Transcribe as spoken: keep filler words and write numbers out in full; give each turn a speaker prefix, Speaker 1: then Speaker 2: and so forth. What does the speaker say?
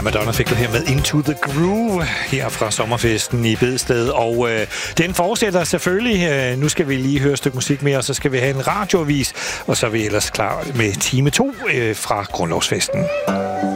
Speaker 1: Madonna fik du her med Into the Groove her fra sommerfesten i Bedsted. Og øh, den fortsætter selvfølgelig. Øh, nu skal vi lige høre et stykke musik mere, og så skal vi have en radioavis. Og så er vi ellers klar med time to øh, fra Grundlovsfesten.